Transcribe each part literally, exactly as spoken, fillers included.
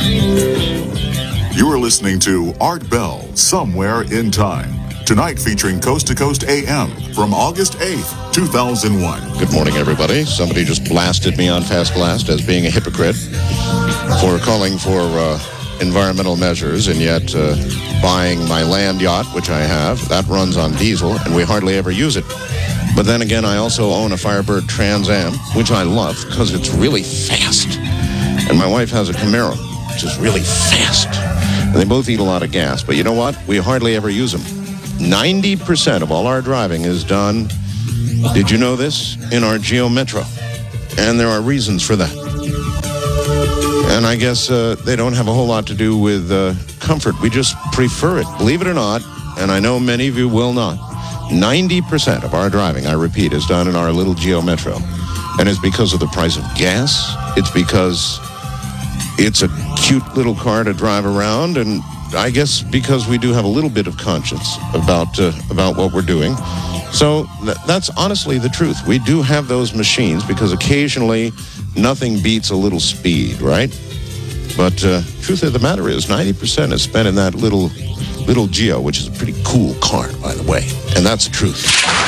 You are listening to Art Bell, Somewhere in Time. Tonight featuring Coast to Coast A M from August eighth, two thousand one. Good morning, everybody. Somebody just blasted me on Fast Blast as being a hypocrite for calling for uh, environmental measures and yet uh, buying my land yacht, which I have. That runs on diesel, and we hardly ever use it. But then again, I also own a Firebird Trans Am, which I love because it's really fast. And my wife has a Camaro, which is really fast. And they both eat a lot of gas. But you know what? We hardly ever use them. ninety percent of all our driving is done, did you know this, in our Geo Metro. And there are reasons for that. And I guess uh, they don't have a whole lot to do with uh, comfort. We just prefer it. Believe it or not, and I know many of you will not, ninety percent of our driving, I repeat, is done in our little Geo Metro. And it's because of the price of gas. It's because it's a cute little car to drive around, and I guess because we do have a little bit of conscience about uh, about what we're doing. So th- that's honestly the truth. We do have those machines because occasionally nothing beats a little speed, right? But uh, truth of the matter is ninety percent is spent in that little little Geo, which is a pretty cool car, by the way. And that's the truth.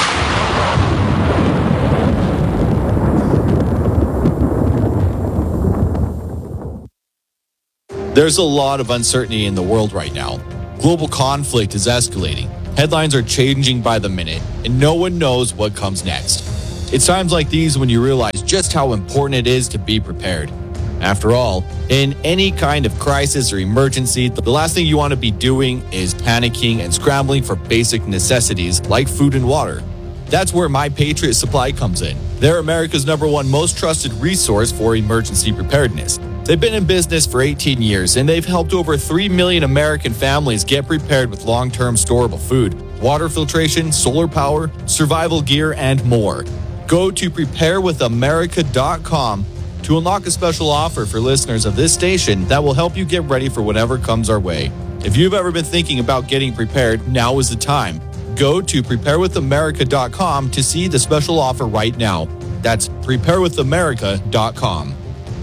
There's a lot of uncertainty in the world right now. Global conflict is escalating. Headlines are changing by the minute, and no one knows what comes next. It's times like these when you realize just how important it is to be prepared. After all, in any kind of crisis or emergency, the last thing you want to be doing is panicking and scrambling for basic necessities like food and water. That's where My Patriot Supply comes in. They're America's number one most trusted resource for emergency preparedness. They've been in business for eighteen years, and they've helped over three million American families get prepared with long-term storable food, water filtration, solar power, survival gear, and more. Go to prepare with america dot com to unlock a special offer for listeners of this station that will help you get ready for whatever comes our way. If you've ever been thinking about getting prepared, now is the time. Go to prepare with america dot com to see the special offer right now. That's prepare with america dot com.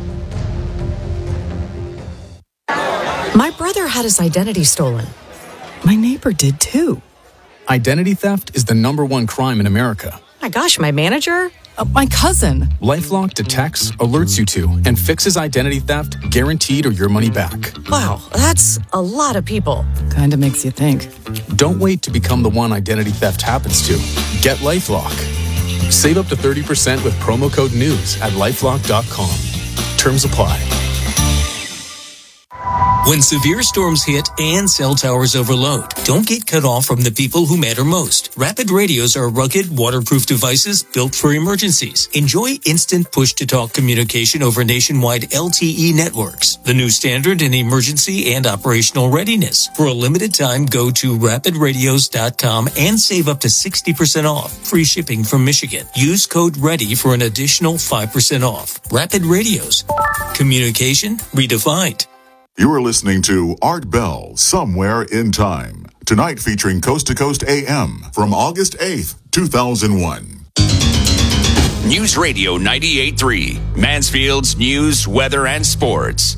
My brother had his identity stolen. My neighbor did too. Identity theft is the number one crime in America. My gosh, my manager? Uh, my cousin. LifeLock detects, alerts you to, and fixes identity theft guaranteed or your money back. Wow, that's a lot of people. Kinda makes you think. Don't wait to become the one identity theft happens to. Get LifeLock. Save up to thirty percent with promo code NEWS at lifelock dot com. Terms apply. When severe storms hit and cell towers overload, don't get cut off from the people who matter most. Rapid radios are rugged, waterproof devices built for emergencies. Enjoy instant push-to-talk communication over nationwide L T E networks, the new standard in emergency and operational readiness. For a limited time, go to rapid radios dot com and save up to sixty percent off. Free shipping from Michigan. Use code READY for an additional five percent off. Rapid Radios. Communication redefined. You are listening to Art Bell, Somewhere in Time. Tonight featuring Coast to Coast A M from August eighth, two thousand one. News Radio ninety-eight point three, Mansfield's news, weather, and sports.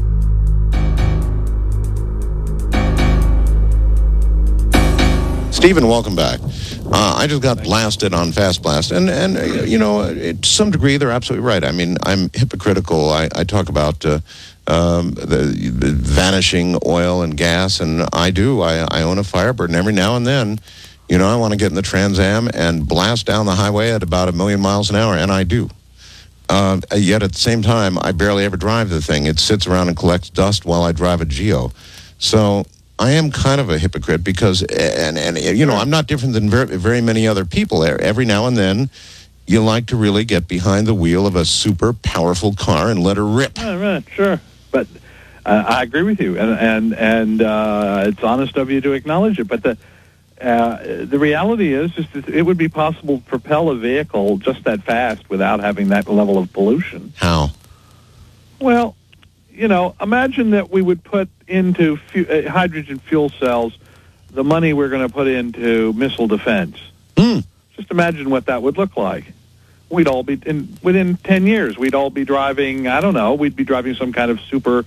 Stephen, welcome back. Uh, I just got blasted on Fast Blast, and, and uh, you know, uh, to some degree, they're absolutely right. I mean, I'm hypocritical. I, I talk about uh, um, the, the vanishing oil and gas, and I do. I, I own a Firebird, and every now and then, you know, I want to get in the Trans Am and blast down the highway at about a million miles an hour, and I do. Uh, yet at the same time, I barely ever drive the thing. It sits around and collects dust while I drive a Geo. So I am kind of a hypocrite because, and, and you know, I'm not different than very, very many other people. Every now and then, you like to really get behind the wheel of a super powerful car and let her rip. Yeah, right, sure. But uh, I agree with you, and and, and uh, it's honest of you to acknowledge it. But the uh, the reality is, just that it would be possible to propel a vehicle just that fast without having that level of pollution. How? Well, you know, imagine that we would put into fu- uh, hydrogen fuel cells the money we're going to put into missile defense. Mm. Just imagine what that would look like. We'd all be, in, within ten years, we'd all be driving, I don't know, we'd be driving some kind of super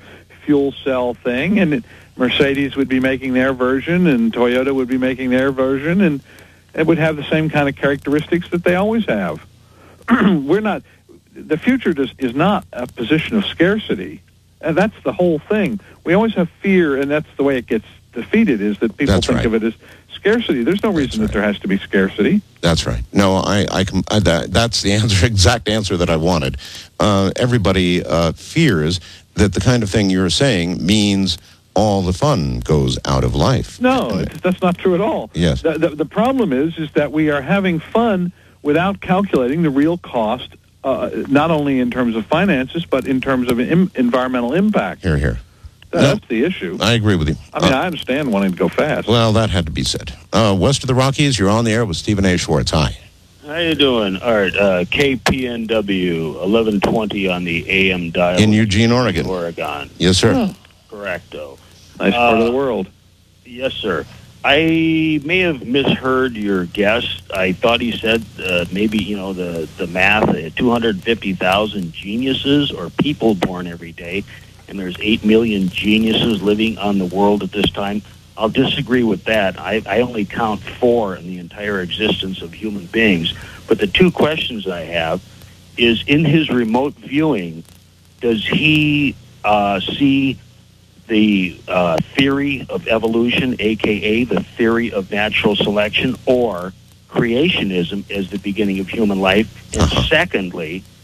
fuel cell thing, and it, Mercedes would be making their version, and Toyota would be making their version, and it would have the same kind of characteristics that they always have. We're not. The future just is not a position of scarcity, and that's the whole thing. We always have fear, and that's the way it gets defeated, is that people That's think right. of it as scarcity. There's no reason right. that there has to be scarcity. That's right. No, I, I, com- I that, that's the answer, exact answer that I wanted. Uh, everybody uh, fears that the kind of thing you're saying means all the fun goes out of life. No, it's, that's not true at all. Yes. The, the, the problem is, is that we are having fun without calculating the real cost, uh, not only in terms of finances, but in terms of im- environmental impact. Here, here. That's No, the issue. I agree with you. I mean, Uh, I understand wanting to go fast. Well, that had to be said. Uh, west of the Rockies, you're on the air with Stephen A. Schwartz. Hi. How you doing, Art? Uh, K P N W, eleven twenty on the A M dial. In Eugene, Oregon. Oregon. Yes, sir. Oh. Correcto. Nice part Uh, of the world. Yes, sir. I may have misheard your guess. I thought he said uh, maybe, you know, the, the math, uh, two hundred fifty thousand geniuses or people born every day, and there's eight million geniuses living on the world at this time. I'll disagree with that. I, I only count four in the entire existence of human beings. But the two questions I have is, in his remote viewing, does he uh, see the uh, theory of evolution, a k a the theory of natural selection, or creationism as the beginning of human life? And Uh-huh. secondly,